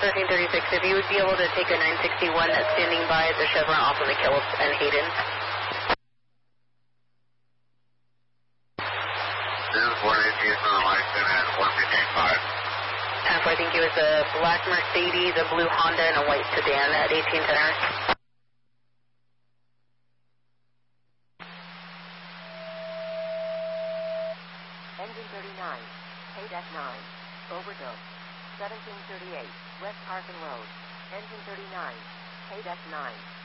1336, if you would be able to take a 961 that's standing by the Chevron off of McKillop and Hayden. This is 418 from the license at 158.5. I think it was a black Mercedes, a blue Honda, and a white sedan at 1810. Engine 39, KDEC 9, overdose, 1738, West Carson Road. Engine 39, KDEC 9.